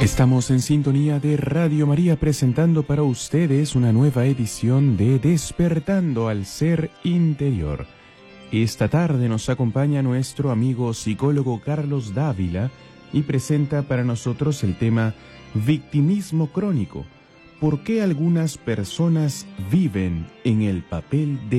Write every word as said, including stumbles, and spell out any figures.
Estamos en sintonía de Radio María presentando para ustedes una nueva edición de Despertando al Ser Interior. Esta tarde nos acompaña nuestro amigo psicólogo Carlos Dávila y presenta para nosotros el tema victimismo crónico. ¿Por qué algunas personas viven en el papel de